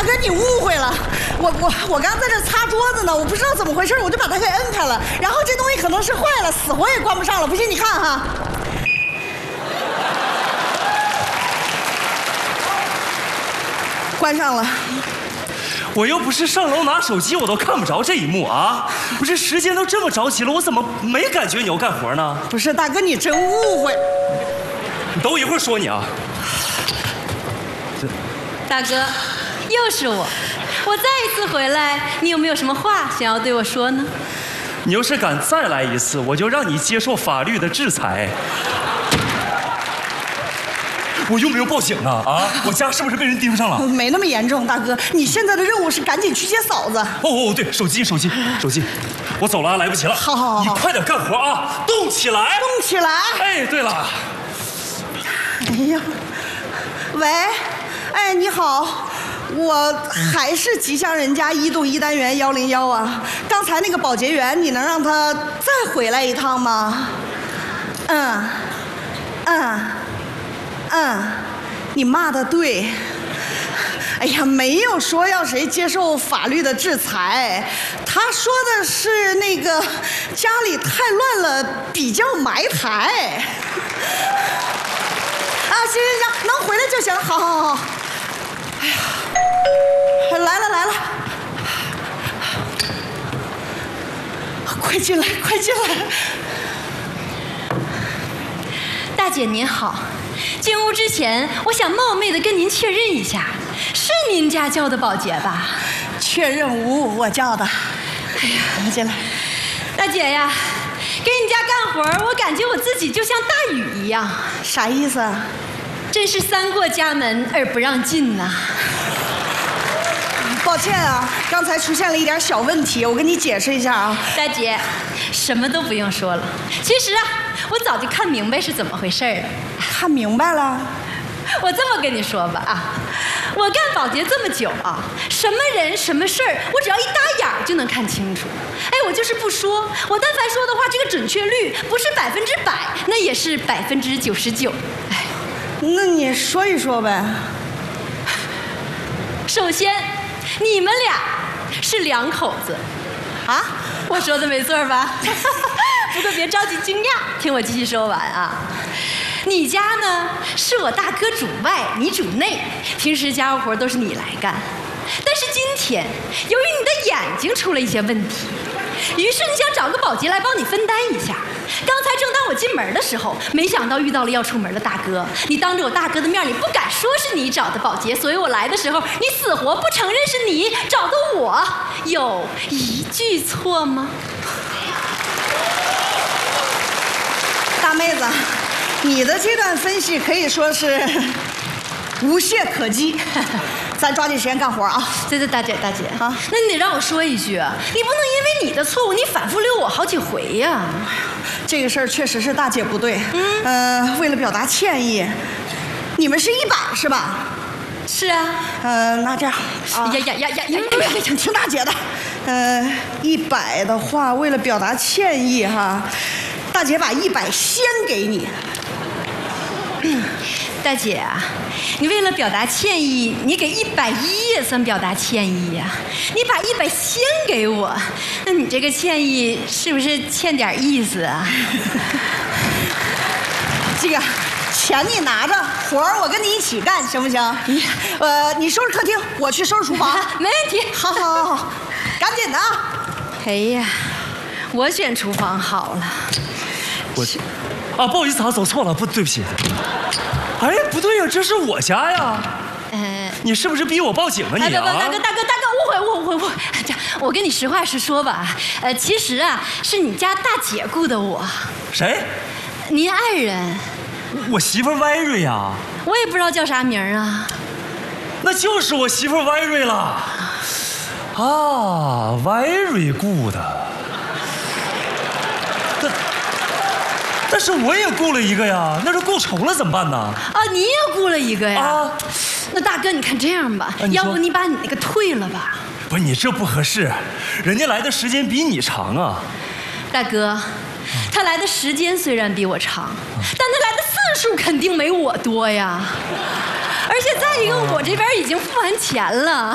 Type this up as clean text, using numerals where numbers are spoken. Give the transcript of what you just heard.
哥，你误会了，我刚在这擦桌子呢，我不知道怎么回事，我就把它给摁开了，然后这东西可能是坏了，死活也关不上了，不信你看哈。关上了。 我又不是上楼拿手机，我都看不着这一幕啊！不是时间都这么着急了，我怎么没感觉你要干活呢？ 不是大哥，你真误会。 你等我一会儿说你啊。 大哥，又是我再一次回来，你有没有什么话想要对我说呢？ 你要是敢再来一次，我就让你接受法律的制裁。我用不用报警啊？啊，我家是不是被人盯上了？ 没那么严重，大哥，你现在的任务是赶紧去接嫂子。 哦，对，手机，我走了，来不及了。 好， 你快点干活啊，动起来， 动起来。 哎，对了， 哎呀，喂，哎，你好，我还是吉祥人家1栋1单元101啊。刚才那个保洁员，你能让他再回来一趟吗？你骂得对。哎呀，没有说要谁接受法律的制裁，他说的是那个家里太乱了，比较埋汰。啊，行，能回来就行。好。哎呀，来了，快进来。 大姐您好，进屋之前，我想冒昧的跟您确认一下，是您家叫的保洁吧？ 确认无我叫的。哎呀，进来。 大姐呀，给你家干活，我感觉我自己就像大禹一样。 啥意思啊？ 真是三过家门而不让进呐。 抱歉啊，刚才出现了一点小问题，我跟你解释一下啊。 大姐，什么都不用说了。其实啊，我早就看明白是怎么回事了。 看明白了？ 我这么跟你说吧啊，我干保洁这么久啊，什么人什么事儿，我只要一搭眼儿就能看清楚。哎，我就是不说，我但凡说的话，这个准确率不是100%，那也是99%。哎， 那你说一说呗。 首先，你们俩是2口子， 啊？ 我说的没错吧？不过别着急惊讶，听我继续说完啊。你家呢是我大哥主外，你主内，平时家务活都是你来干。但是今天由于你的眼睛出了一些问题，于是你想找个保洁来帮你分担一下。刚才正当我进门的时候，没想到遇到了要出门的大哥。你当着我大哥的面，你不敢说是你找的保洁，所以我来的时候，你死活不承认是你找的我，有一句错吗？ 大妹子，你的这段分析可以说是无懈可击。咱抓紧时间干活啊！ 对，大姐啊，那你得让我说一句啊，你不能因为你的错误，你反复溜我好几回呀。 这个事儿确实是大姐不对。为了表达歉意，你们是100是吧？ 是啊。 那这样，听大姐的。100的话，为了表达歉意哈，大姐把100先给你。 大姐啊，你为了表达歉意，你给110也算表达歉意呀。你把100先给我，那你这个歉意是不是欠点意思啊？ 这个钱你拿着，活儿我跟你一起干，行不行？你收拾客厅，我去收拾厨房。 没问题。 好，赶紧的啊！ 哎呀，我选厨房好了。 不好意思啊，走错了，对不起。哎，不对呀，这是我家呀。你是不是逼我报警啊你啊？ 大哥，误会。我跟你实话实说吧，其实啊，是你家大姐雇的我。 谁？ 您爱人。 我媳妇歪瑞呀。 我也不知道叫啥名啊。 那就是我媳妇歪瑞了。啊，歪瑞雇的。但是我也雇了一个呀，那是雇重了怎么办呢？ 啊，你也雇了一个呀？啊，那大哥，你看这样吧，要不你把你那个退了吧？ 不是你这不合适，人家来的时间比你长啊。 大哥，他来的时间虽然比我长，但他来的次数肯定没我多呀。而且再一个，我这边已经付完钱了。